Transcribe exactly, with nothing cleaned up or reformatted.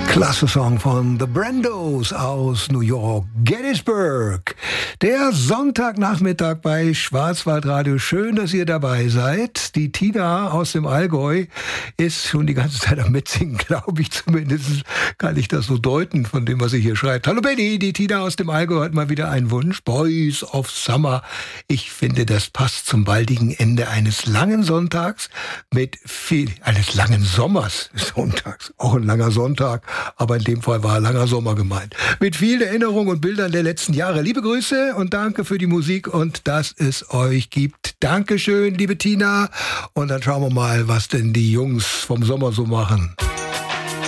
Klasse Song von The Brandos aus New York, Gettysburg. Der Sonntagnachmittag bei Schwarzwaldradio. Schön, dass ihr dabei seid. Die Tina aus dem Allgäu ist schon die ganze Zeit am Mitsingen, glaube ich zumindest. Kann ich das so deuten von dem, was sie hier schreibt. Hallo Benny, die Tina aus dem Allgäu hat mal wieder einen Wunsch. Boys of Summer. Ich finde, das passt zum baldigen Ende eines langen Sonntags mit viel, eines langen Sommers. Sonntags, auch ein langer Sonntag. Aber in dem Fall war langer Sommer gemeint. Mit vielen Erinnerungen und Bildern der letzten Jahre. Liebe Grüße und danke für die Musik und dass es euch gibt. Dankeschön, liebe Tina. Und dann schauen wir mal, was denn die Jungs vom Sommer so machen.